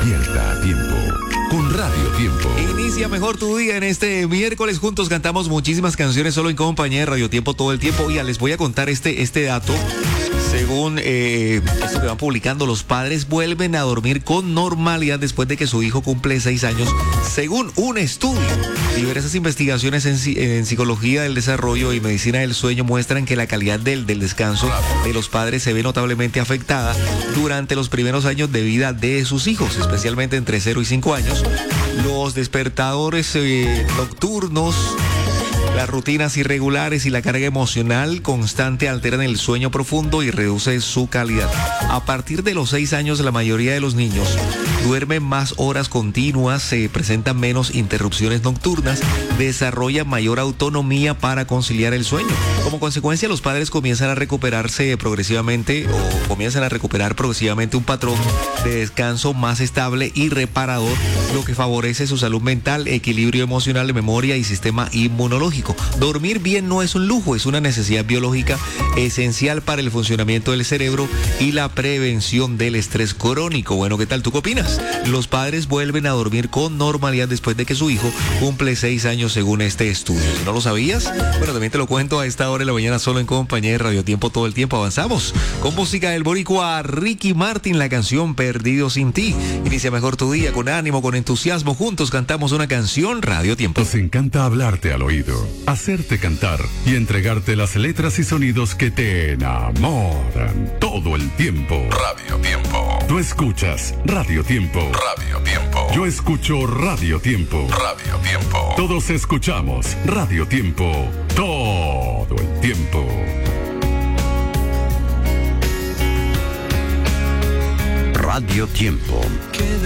Despierta a tiempo con Radio Tiempo. Inicia mejor tu día en este miércoles. Juntos cantamos muchísimas canciones solo en compañía de Radio Tiempo todo el tiempo. Ya les voy a contar este dato. Según esto que van publicando, los padres vuelven a dormir con normalidad después de que su hijo cumple 6 años, según un estudio. Diversas investigaciones en psicología del desarrollo y medicina del sueño muestran que la calidad del descanso de los padres se ve notablemente afectada durante los primeros años de vida de sus hijos, especialmente entre 0 y 5 años. Los despertadores nocturnos, las rutinas irregulares y la carga emocional constante alteran el sueño profundo y reduce su calidad. A partir de los 6 años, la mayoría de los niños duermen más horas continuas, se presentan menos interrupciones nocturnas, desarrollan mayor autonomía para conciliar el sueño. Como consecuencia, los padres comienzan a recuperar progresivamente un patrón de descanso más estable y reparador, lo que favorece su salud mental, equilibrio emocional, memoria y sistema inmunológico. Dormir bien no es un lujo, es una necesidad biológica esencial para el funcionamiento del cerebro y la prevención del estrés crónico. Bueno, ¿qué tal? ¿Tú qué opinas? Los padres vuelven a dormir con normalidad después de que su hijo cumple 6 años según este estudio. Si no lo sabías, bueno, también te lo cuento a esta hora de la mañana solo en compañía de Radio Tiempo todo el tiempo. Avanzamos con música del boricua Ricky Martin, la canción Perdido sin ti. Inicia mejor tu día con ánimo, con entusiasmo. Juntos cantamos una canción. Radio Tiempo. Nos encanta hablarte al oído, hacerte cantar y entregarte las letras y sonidos que te enamoran todo el tiempo. Radio Tiempo. Tú escuchas Radio Tiempo. Radio Tiempo. Yo escucho Radio Tiempo. Radio Tiempo. Todos escuchamos Radio Tiempo todo el tiempo. Radio Tiempo.